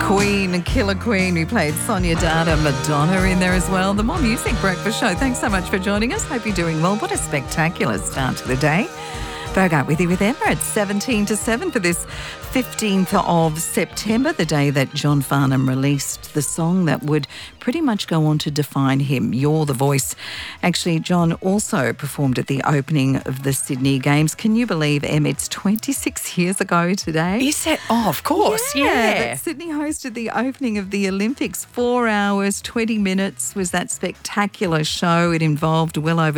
Queen, Killer Queen. We played Sonia Dada, Madonna in there as well. The More Music Breakfast Show. Thanks so much for joining us. Hope you're doing well. What a spectacular start to the day. Bogart with you with Emma at 17 to 7 for this 15th of September, the day that John Farnham released the song that would pretty much go on to define him, You're the Voice. Actually, John also performed at the opening of the Sydney Games. Can you believe, Em, it's 26 years ago today? Is it? Oh, of course, yeah. That Sydney hosted the opening of the Olympics. 4 hours, 20 minutes was that spectacular show. It involved well over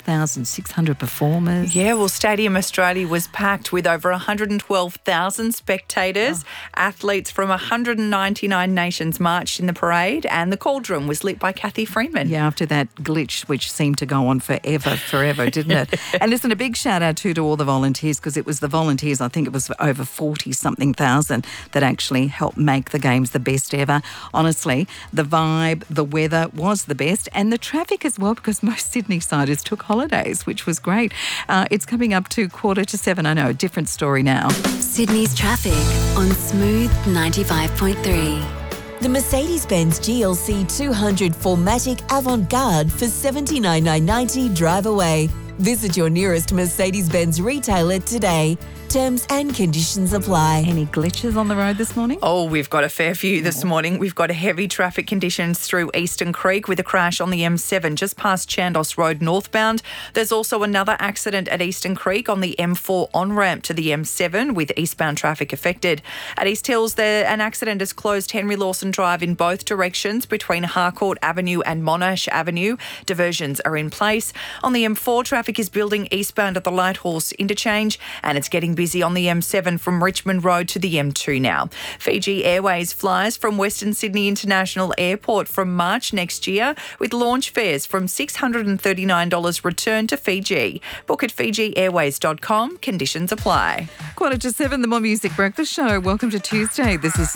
12,600 performers. Yeah, well, Stadium Australia was packed with over 112,000 spectators. Athletes from 199 nations marched in the parade, and the cauldron was lit by Kathy Freeman. Yeah, after that glitch, which seemed to go on forever, didn't it? And listen, a big shout out to all the volunteers, because it was the volunteers, I think it was over 40-something thousand, that actually helped make the Games the best ever. Honestly, the vibe, the weather was the best, and the traffic as well, because most Sydney-siders took holidays, which was great. It's coming up to 6:45. I know, a different story now. Sydney's traffic on Smooth 95.3. The Mercedes-Benz GLC 200 4MATIC Avant-Garde for $79,990 drive away. Visit your nearest Mercedes-Benz retailer today. Terms and conditions apply. Any glitches on the road this morning? Oh, we've got a fair few this morning. We've got heavy traffic conditions through Eastern Creek with a crash on the M7 just past Chandos Road northbound. There's also another accident at Eastern Creek on the M4 on-ramp to the M7 with eastbound traffic affected. At East Hills, an accident has closed Henry Lawson Drive in both directions between Harcourt Avenue and Monash Avenue. Diversions are in place. On the M4, traffic is building eastbound at the Lighthorse interchange, and it's getting busy on the M7 from Richmond Road to the M2 now. Fiji Airways flies from Western Sydney International Airport from March next year, with launch fares from $639 return to Fiji. Book at FijiAirways.com. Conditions apply. 7:15, the More Music Breakfast Show. Welcome to Tuesday. This is